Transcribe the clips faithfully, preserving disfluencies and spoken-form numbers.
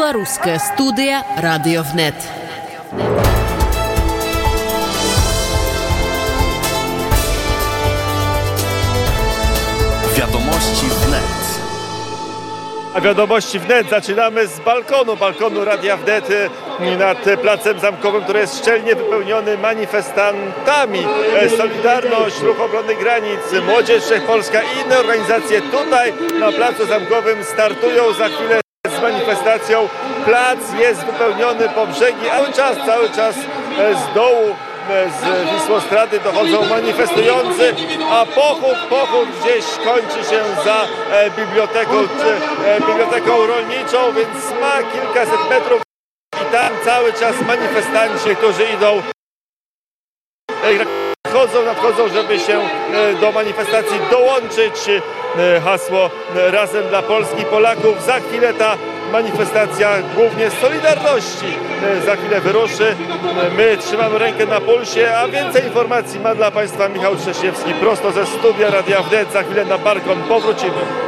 Беларускае студыя Радыёвнет. Wiadomości wnet. A wiadomości wnet zaczynamy z balkonu, balkonu Radia Wnet nad Placem Zamkowym, który jest szczelnie wypełniony manifestantami. Solidarność, Ruch Obrony Granic, Młodzież Wszechpolska i inne organizacje tutaj na Placu Zamkowym startują za chwilę z manifestacją. Plac jest wypełniony po brzegi, cały czas, cały czas z dołu, z Wisłostrady dochodzą manifestujący, a pochód, pochód gdzieś kończy się za e, biblioteką, czy, e, biblioteką rolniczą, więc ma kilkaset metrów i tam cały czas manifestanci, którzy idą, e, nadchodzą, nadchodzą, żeby się e, do manifestacji dołączyć. E, hasło e, Razem dla Polski i Polaków. Za chwilę ta manifestacja głównie z Solidarności za chwilę wyruszy. My trzymamy rękę na pulsie, a więcej informacji ma dla Państwa Michał Trzesiewski prosto ze studia Radia Wnet. Za chwilę na balkon powrócimy.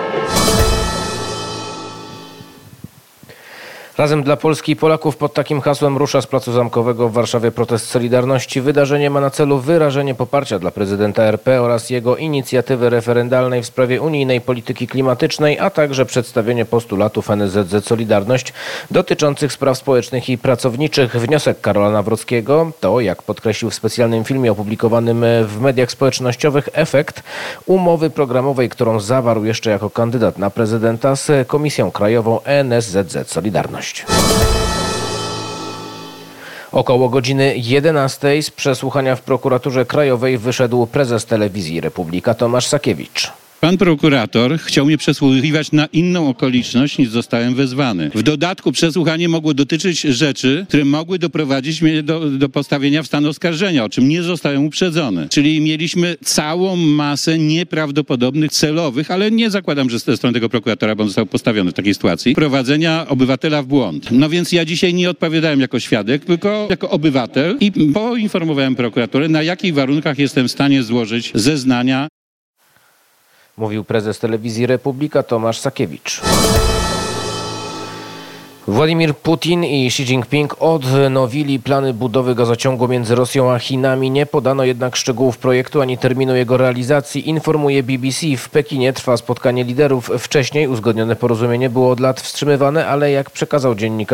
Razem dla Polski i Polaków pod takim hasłem rusza z Placu Zamkowego w Warszawie protest Solidarności. Wydarzenie ma na celu wyrażenie poparcia dla prezydenta R P oraz jego inicjatywy referendalnej w sprawie unijnej polityki klimatycznej, a także przedstawienie postulatów N S Z Z Solidarność dotyczących spraw społecznych i pracowniczych. Wniosek Karola Nawrockiego to, jak podkreślił w specjalnym filmie opublikowanym w mediach społecznościowych, efekt umowy programowej, którą zawarł jeszcze jako kandydat na prezydenta z Komisją Krajową N S Z Z Solidarność. Około godziny jedenastej z przesłuchania w prokuraturze krajowej wyszedł prezes Telewizji Republika Tomasz Sakiewicz. Pan prokurator chciał mnie przesłuchiwać na inną okoliczność, niż zostałem wezwany. W dodatku przesłuchanie mogło dotyczyć rzeczy, które mogły doprowadzić mnie do, do postawienia w stan oskarżenia, o czym nie zostałem uprzedzony. Czyli mieliśmy całą masę nieprawdopodobnych, celowych, ale nie zakładam, że ze strony tego prokuratora, bo on został postawiony w takiej sytuacji, prowadzenia obywatela w błąd. No więc ja dzisiaj nie odpowiadałem jako świadek, tylko jako obywatel i poinformowałem prokuraturę, na jakich warunkach jestem w stanie złożyć zeznania. Mówił prezes Telewizji Republika Tomasz Sakiewicz. Władimir Putin i Xi Jinping odnowili plany budowy gazociągu między Rosją a Chinami. Nie podano jednak szczegółów projektu ani terminu jego realizacji, informuje B B C. W Pekinie trwa spotkanie liderów. Wcześniej uzgodnione porozumienie było od lat wstrzymywane, ale jak przekazał dziennikarz